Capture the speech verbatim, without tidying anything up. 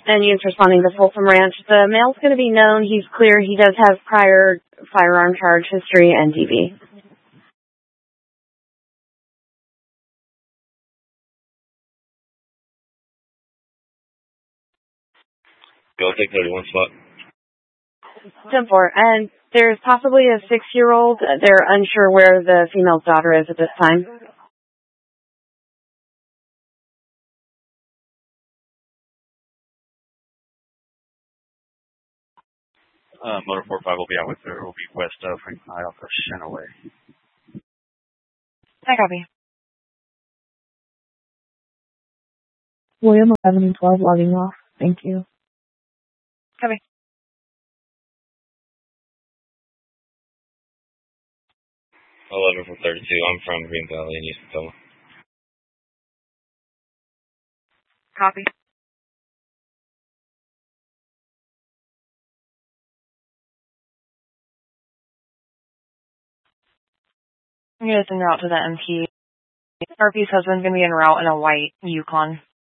and units responding to Folsom Ranch. The male's going to be known. He's clear. He does have prior firearm charge history and D V. Go take thirty-one spot. ten four. And there's possibly a six-year-old. They're unsure where the female's daughter is at this time. Uh, Motor four five will be out with her. Will be west of Franklin High off of Shenaway. I copy. William eleven and twelve logging off. Thank you. Copy. eleven from thirty-two. I'm from Green Valley in East Tacoma. Copy. I'm going to send her out to the M P. R P's husband's going to be en route in a white Yukon.